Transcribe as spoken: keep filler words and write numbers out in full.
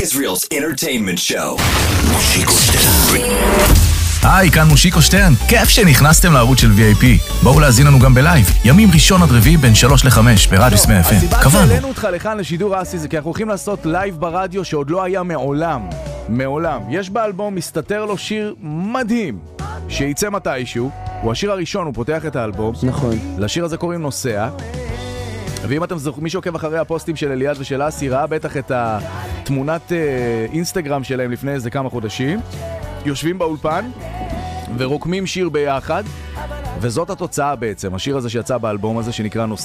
Israel's entertainment show. מושיקו שטרן. היי, כאן מושיקו שטרן. כיף שנכנסתם לערוץ של וי איי פי. בואו להזין לנו גם בלייב. ימים ראשון עד רביעי בין שלוש לחמש ברדיוס מאה אף אם. הסיבה קבענו. שהעלינו אותך לכאן לשידור אסי זה כי אנחנו הולכים לעשות לייב ברדיו שעוד לא היה מעולם. מעולם. יש באלבום, מסתתר לו שיר מדהים שייצא מתישהו. הוא השיר הראשון, הוא פותח את האלבום. נכון. לשיר הזה קוראים נוסע. ואם אתם זוכרים, מי שעוקב אחרי הפוסטים של אליעד ושל אסי ראה בטח את התמונת אינסטגרם שלהם לפני איזה כמה חודשים. יושבים באולפן ורוקמים שיר ביחד, וזאת התוצאה בעצם, השיר הזה שיצא באלבום הזה שנקרא נוסע.